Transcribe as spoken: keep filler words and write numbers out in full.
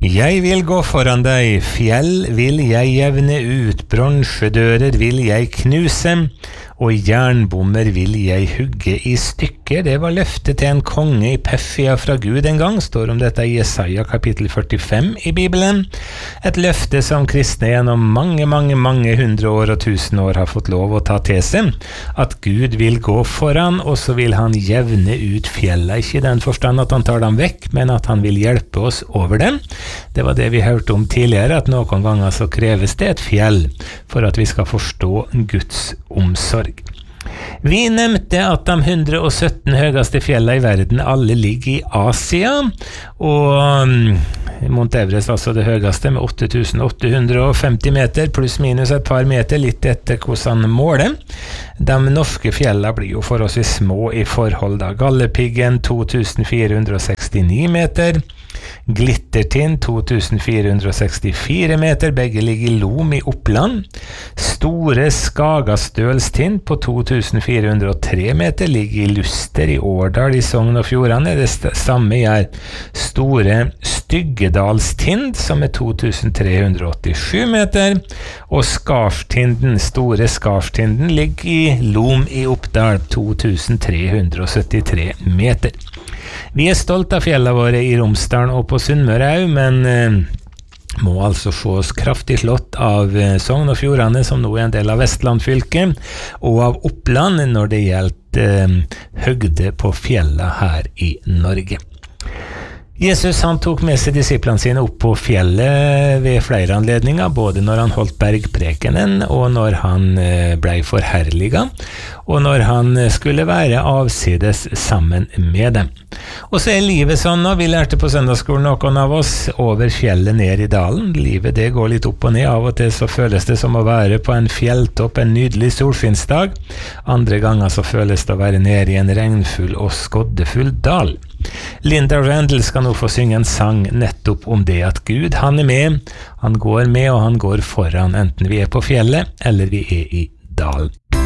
Jeg vil gå foran deg, fjell vil jeg jevne ut, bronsedører vil jeg knuse, og jernbommer vil jeg hugge i stykker. Det var løftet til en konge i Peffia fra Gud en gang, står om dette i Jesaja kapittel førtifem i Bibelen. Et løfte som kristne gjennom mange, mange, mange hundre år og tusen år har fått lov å ta til seg, at Gud vil gå foran, og så vil han jevne ut fjella, ikke i den forstand at han tar dem vekk, men at han vil hjelpe oss over dem. Det var det vi hørte om tidligere, at noen ganger så kreves det et fjell for at vi skal forstå Guds omsorg. Vi nevnte at de hundre og sytten høyeste fjellene i verden alle ligger i Asia, og Mount Everest, altså det høyeste, med åtte tusen åtte hundre og femti meter, pluss minus et par meter, litt etter hvordan han måler. De norske fjellene blir jo forholdsvis små i forhold da. Galdhøpiggen to tusen fire hundre og sekstini meter, Glittertind to tusen fire hundre og sekstifire meter, begge ligger i Lom i Oppland. Store Skagastølstind på to tusen fire hundre og tre meter ligger i Luster i Årdal i Sogn og Fjordane. Det samme gjør Store Styggedalstind, som er to tusen tre hundre og åttisju meter, og Skarstinden, Store Skarstinden, ligger i Lom i Oppdal, to tusen tre hundre og syttitre meter. Vi er stolt av fjellene våre i Romsdalen og på Sunnmøre også, men eh, må altså få oss kraftig slått av eh, Sogn og Fjordane, som nå er en del av Vestland fylke, og av Oppland når det gjelder eh, høgde på fjellene her i Norge. Jesus han tok med seg disiplene sine opp på fjellet ved flere anledninger, både når han holdt bergprekenen og når han ble forherliget, og når han skulle være avsides sammen med dem. Og så er livet sånn, og vi lærte på søndagsskolen noen av oss, over fjellet ned i dalen. Livet det går litt opp og ned, av og til så føles det som å være på en fjelltopp en nydelig solskinnsdag, andre ganger så føles det å være nede i en regnfull og skoddefull dal. Linda Randall skal nå få synge en sang nettopp om det at Gud, han er med, han går med og han går foran, enten vi er på fjellet eller vi er i dalen.